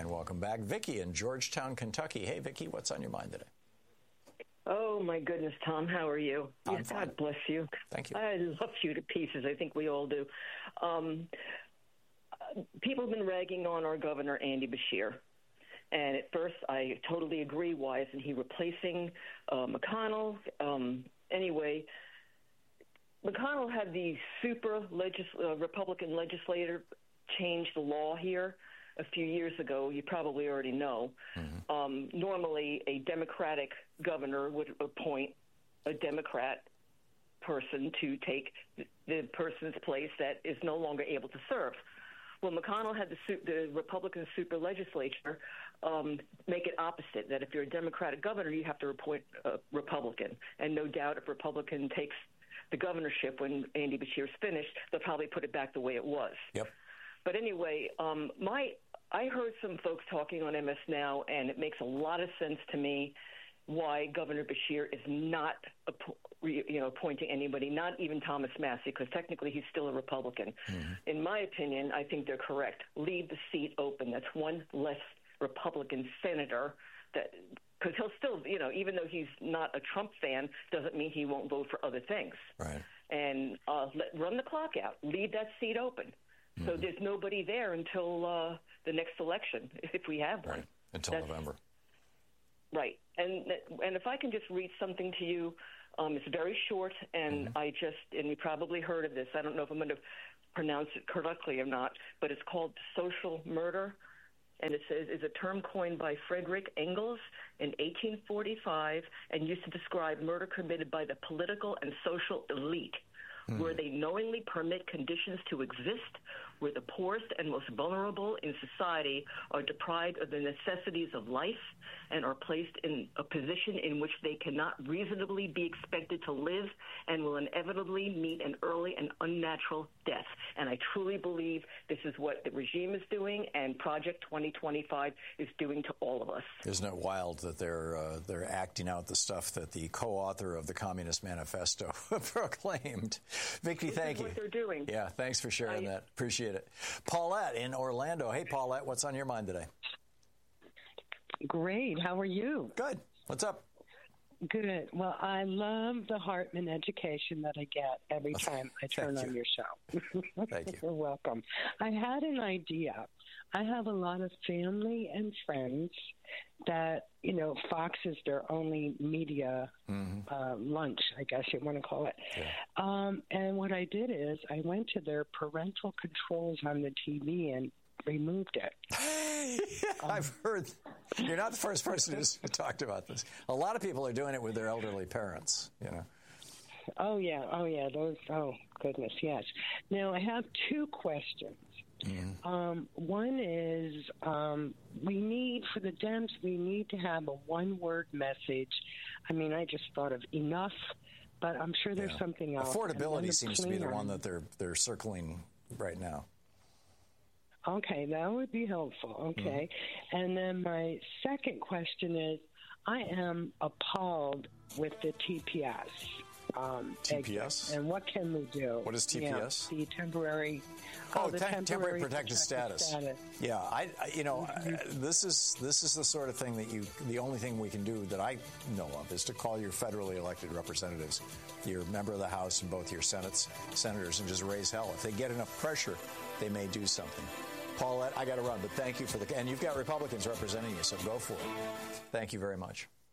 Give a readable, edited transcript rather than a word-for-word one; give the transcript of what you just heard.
And welcome back. Vicki in Georgetown, Kentucky. Hey, Vicki, what's on your mind today? Oh, my goodness, Tom, how are you? I'm fine. God bless you. Thank you. I love you to pieces. I think we all do. People have been ragging on our governor, Andy Beshear. And at first, I totally agree. Why isn't he replacing McConnell? Anyway, McConnell had the super Republican legislator change the law here a few years ago. You probably already know. Mm-hmm. Normally, a Democratic governor would appoint a Democrat person to take the person's place that is no longer able to serve. Well, McConnell had the Republican super legislature make it opposite, that if you're a Democratic governor, you have to appoint a Republican. And no doubt if Republican takes the governorship when Andy Beshear's finished, they'll probably put it back the way it was. Yep. But anyway, I heard some folks talking on MS Now, and it makes a lot of sense to me why Governor Beshear is not appointing anybody, not even Thomas Massie, because technically he's still a Republican. Mm-hmm. In my opinion, I think they're correct. Leave the seat open. That's one less Republican senator that, because he'll still, even though he's not a Trump fan, doesn't mean he won't vote for other things. Right. And run the clock out. Leave that seat open. Mm-hmm. So there's nobody there until the next election, if we have one. Right. Until November. Right. And if I can just read something to you, it's very short, and mm-hmm. And you probably heard of this. I don't know if I'm going to pronounce it correctly or not, but it's called social murder. And it says, is a term coined by Frederick Engels in 1845 and used to describe murder committed by the political and social elite, where they knowingly permit conditions to exist where the poorest and most vulnerable in society are deprived of the necessities of life and are placed in a position in which they cannot reasonably be expected to live and will inevitably meet an early and unnatural death. And I truly believe this is what the regime is doing and Project 2025 is doing to all of us. Isn't it wild that they're acting out the stuff that the co-author of the Communist Manifesto proclaimed? Vicki, thank you. What they're doing. Yeah, thanks for sharing that. Appreciate it. Paulette in Orlando. Hey, Paulette, what's on your mind today? Great. How are you? Good. What's up? Good. Well, I love the Hartman education that I get every time I turn on your show. Thank you. You're welcome. I had an idea. I have a lot of family and friends that, Fox is their only media lunch, I guess you want to call it. Yeah. And what I did is I went to their parental controls on the TV and removed it. I've heard. You're not the first person who's talked about this. A lot of people are doing it with their elderly parents, Oh, yeah. Those. Oh, goodness, yes. Now, I have two questions. One is for the Dems, we need to have a one-word message. I mean, I just thought of enough, but I'm sure there's something else. Affordability seems to be the one that they're circling right now. Okay, that would be helpful. Okay. And then my second question is, I am appalled with the TPS. TPS? And what can we do? What is TPS? The temporary... temporary protected status. Yeah, this is the sort of thing that the only thing we can do that I know of is to call your federally elected representatives, your member of the House and both your senators, and just raise hell. If they get enough pressure, they may do something. Paulette, I got to run, but thank you and you've got Republicans representing you, so go for it. Thank you very much.